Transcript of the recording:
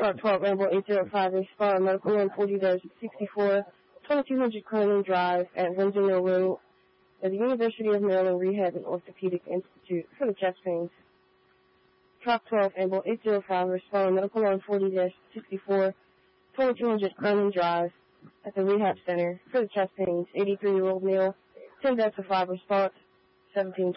Truck 12, Amble 805, respond medical on 40-64, 2200 Cronin Drive at Windsor Mill Road at the University of Maryland Rehab and Orthopedic Institute for the chest pains. Truck 12, Amble 805, respond medical on 40-64, 2200 Cronin Drive at the Rehab Center for the chest pains. 83-year-old male, 10 deaths of 5 response, 17